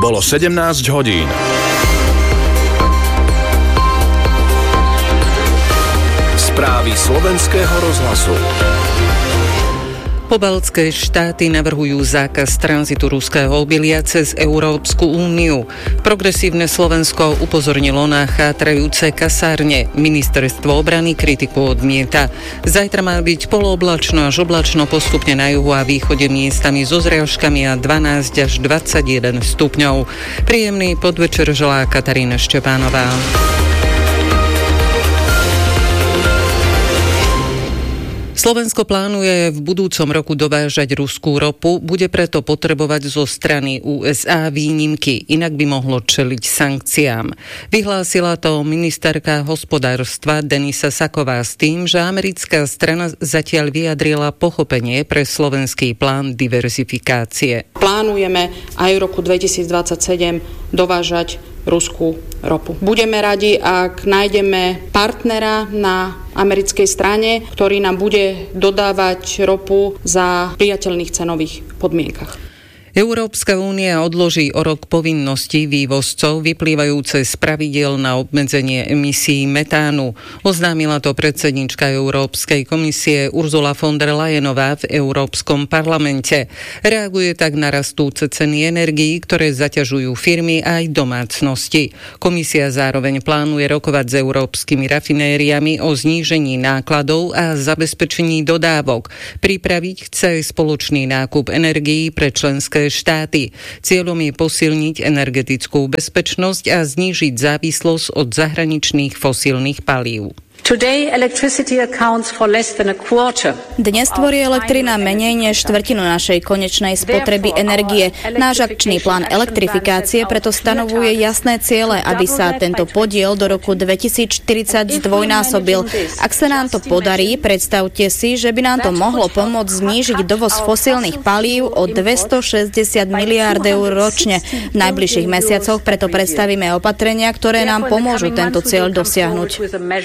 Bolo 17 hodín. Správy slovenského rozhlasu. Pobaltské štáty navrhujú zákaz tranzitu ruského obilia cez Európsku úniu. Progresívne Slovensko upozornilo na chátrajúce kasárne. Ministerstvo obrany kritiku odmieta. Zajtra má byť polooblačno až oblačno, postupne na juhu a východe miestami so zrážkami a 12 až 21 stupňov. Príjemný podvečer želá Katarína Štepánová. Slovensko plánuje v budúcom roku dovážať ruskú ropu, bude preto potrebovať zo strany USA výnimky, inak by mohlo čeliť sankciám. Vyhlásila to ministerka hospodárstva Denisa Saková s tým, že americká strana zatiaľ vyjadrila pochopenie pre slovenský plán diverzifikácie. Plánujeme aj v roku 2027 dovážať ruskú ropu. Budeme radi, ak nájdeme partnera na americkej strane, ktorý nám bude dodávať ropu za priateľných cenových podmienkach. Európska únia odloží o rok povinnosti vývozcov vyplývajúce z pravidiel na obmedzenie emisí metánu. Oznámila to predsedníčka Európskej komisie Ursula von der Leyenová v Európskom parlamente. Reaguje tak na rastúce ceny energií, ktoré zaťažujú firmy aj domácnosti. Komisia zároveň plánuje rokovať s európskymi rafinériami o znížení nákladov a zabezpečení dodávok. Pripraviť chce spoločný nákup energií pre členské štáty. Cieľom je posilniť energetickú bezpečnosť a znížiť závislosť od zahraničných fosílnych palív. Dnes tvorí elektrina menej než štvrtinu našej konečnej spotreby energie. Náš akčný plán elektrifikácie preto stanovuje jasné ciele, aby sa tento podiel do roku 2040 zdvojnásobil. Ak sa nám to podarí, predstavte si, že by nám to mohlo pomôcť znížiť dovoz fosílnych palív o 260 miliárd eur ročne. V najbližších mesiacoch preto predstavíme opatrenia, ktoré nám pomôžu tento cieľ dosiahnuť.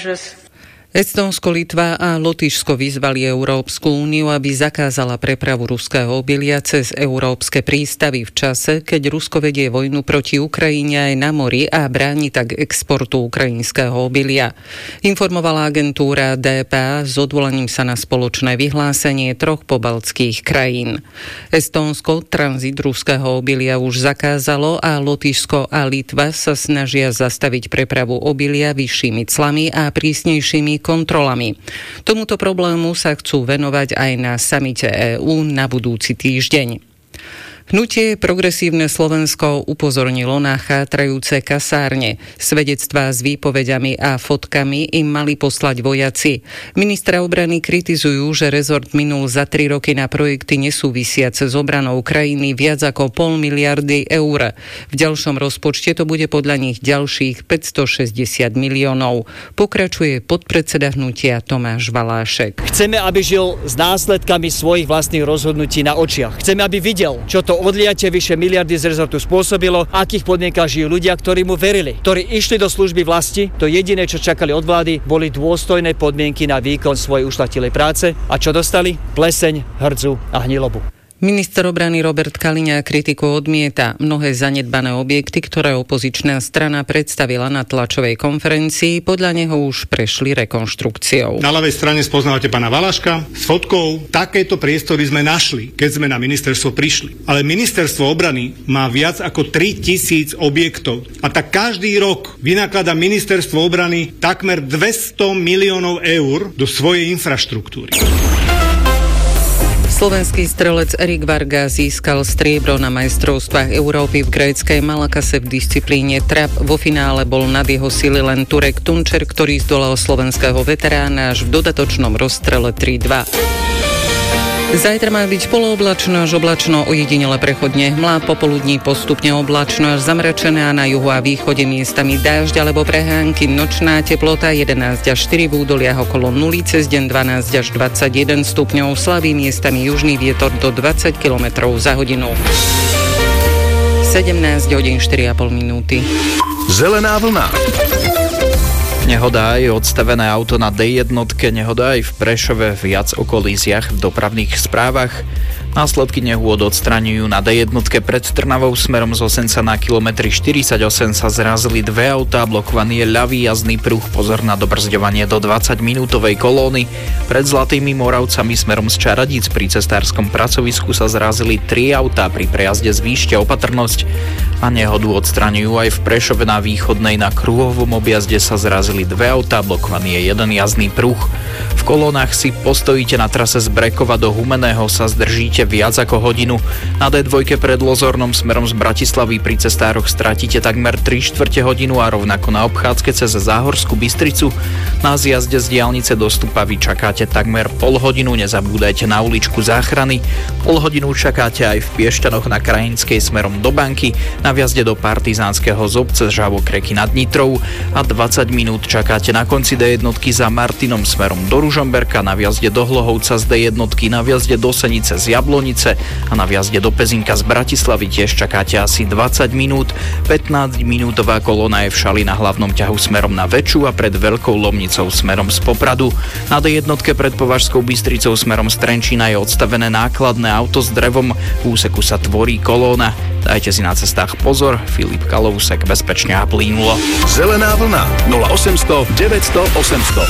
Estónsko, Litva a Lotyšsko vyzvali Európsku úniu, aby zakázala prepravu ruského obilia cez európske prístavy v čase, keď Rusko vedie vojnu proti Ukrajine aj na mori a bráni tak exportu ukrajinského obilia. Informovala agentúra DPA s odvolaním sa na spoločné vyhlásenie troch pobaltských krajín. Estónsko tranzit ruského obilia už zakázalo a Lotyšsko a Litva sa snažia zastaviť prepravu obilia vyššími clami a prísnejšími kontrolami. Tomuto problému sa chcú venovať aj na samite EÚ na budúci týždeň. Hnutie Progresívne Slovensko upozornilo na chátrajúce kasárne. Svedectvá s výpoveďami a fotkami im mali poslať vojaci. Ministra obrany kritizujú, že rezort minul za 3 roky na projekty nesúvisiace s obranou krajiny viac ako 0,5 miliardy eur. V ďalšom rozpočte to bude podľa nich ďalších 560 miliónov. Pokračuje podpredseda hnutia Tomáš Valášek. Chceme, aby žil s následkami svojich vlastných rozhodnutí na očiach. Chceme, aby videl, čo to odliatie vyše miliardy z rezortu spôsobilo, akých podmienkach žijú ľudia, ktorí mu verili, ktorí išli do služby vlasti. To jediné, čo čakali od vlády, boli dôstojné podmienky na výkon svojej ušľachtilej práce. A čo dostali? Pleseň, hrdzu a hnilobu. Minister obrany Robert Kaliňák kritiku odmieta. Mnohé zanedbané objekty, ktoré opozičná strana predstavila na tlačovej konferencii, podľa neho už prešli rekonštrukciou. Na ľavej strane spoznávate pána Valaška s fotkou. Takéto priestory sme našli, keď sme na ministerstvo prišli. Ale ministerstvo obrany má viac ako 3000 objektov. A tak každý rok vynakladá ministerstvo obrany takmer 200 miliónov eur do svojej infraštruktúry. Slovenský strelec Erik Varga získal striebro na majstrovstvách Európy v gréckej Malakase v disciplíne trap. Vo finále bol nad jeho sily len Turek Tunčer, ktorý zdolal slovenského veterána až v dodatočnom rozstrele 3-2. Zajtra má byť polooblačno až oblačno, ojedinele prechodne hmla, popoludní postupne oblačno až zamračené a na juhu a východe miestami dážď alebo prehánky, nočná teplota 11 až 4 v údoliach okolo 0, cez deň 12 až 21 stupňov, slabý miestami južný vietor do 20 km za hodinu. 17 hodín 4,5 minúty. Zelená vlna. Nehoda aj odstavené auto na D1, nehoda aj v Prešove, viac o kolíziách v dopravných správach. Následky nehôd odstraňujú na D1 pred Trnavou smerom z Osenca na kilometri 48 sa zrazili dve autá, blokovaný je ľavý jazdný pruh, pozor na dobrzďovanie do 20-minútovej kolóny. Pred Zlatými Moravcami smerom z Čaradíc pri cestárskom pracovisku sa zrazili 3 autá, pri prejazde zvýšte opatrnosť. A nehodu odstraňujú aj v Prešove na Východnej, na kruhovom objazde sa zrazili dve autá, blokovaný je jeden jazdný pruh. V kolónach si postojíte na trase z Brekova do Humenného, sa zdržíte viac ako hodinu. Na D2 pred Lozornom smerom z Bratislavy pri cestároch stratíte takmer 3/4 hodinu a rovnako na obchádzke cez Záhorskú Bystricu. Na zjazde z diaľnice do Stupavy čakáte takmer pol hodinu, nezabúdajte na uličku Záchrany. Pol hodinu čakáte aj v Piešťanoch na Krajinskej smerom do Banky, na vjazde do Partizánskeho z obce Žabokreky nad Nitrou a 20 minút čakáte na konci D1 za Martinom smerom do Ružomberka, na vjazde do Hlohovca z D1, na vjazde do Senice z Jablonice a na vjazde do Pezinka z Bratislavy tiež čakáte asi 20 minút. 15-minútová kolóna je v Šali na hlavnom ťahu smerom na Veču a pred Veľkou Lomnicou smerom z Popradu. Na D1 pred Považskou Bystricou smerom z Trenčína je odstavené nákladné auto s drevom, v úseku sa tvorí kolóna. Dajte si na cestách pozor, Filip Kalousek, bezpečne a plynulo. Zelená vlna 0800 900 800.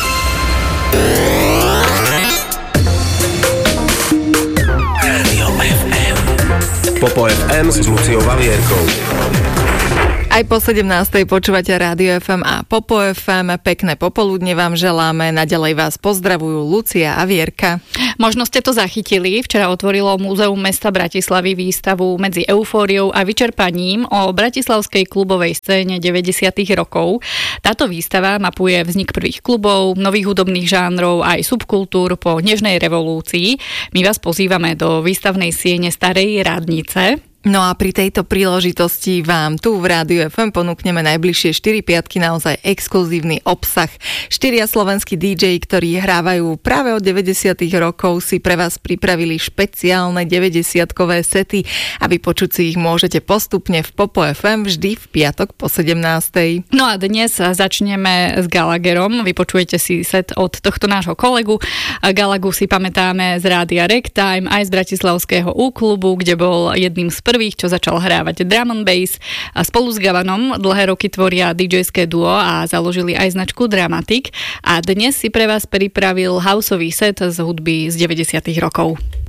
Rádio FM. Popo FM s Luciou Valierkou. Aj po 17. počúvate Rádio FM a Popo FM. Pekné popoludne vám želáme. Naďalej vás pozdravujú Lucia a Vierka. Možno ste to zachytili. Včera otvorilo Múzeum mesta Bratislavy výstavu medzi eufóriou a vyčerpaním o bratislavskej klubovej scéne 90. rokov. Táto výstava mapuje vznik prvých klubov, nových hudobných žánrov aj subkultúr po nežnej revolúcii. My vás pozývame do výstavnej siene Starej Radnice. No a pri tejto príležitosti vám tu v Rádiu FM ponúkneme najbližšie 4 piatky naozaj exkluzívny obsah. 4 slovenskí DJ, ktorí hrávajú práve od 90. rokov, si pre vás pripravili špeciálne 90-kové sety a vypočuť si ich môžete postupne v Popo FM vždy v piatok po 17. No a dnes začneme s Gallagherom. Vypočujete si set od tohto nášho kolegu. Gallagher si pamätáme z Rádia Ragtime aj z bratislavského U-klubu, kde bol jedným z prvých, čo začal hrávať drum and bass. A spolu s Gavanom dlhé roky tvoria DJ-ské duo a založili aj značku Dramatic. A dnes si pre vás pripravil houseový set z hudby z 90. rokov.